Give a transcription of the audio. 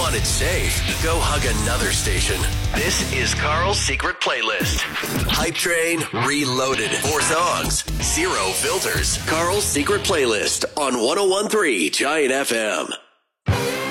want it safe, go hug another station. This is Carl's Secret Playlist. Hype Train Reloaded. 4 songs, 0 filters. Carl's Secret Playlist on 101.3 Giant FM.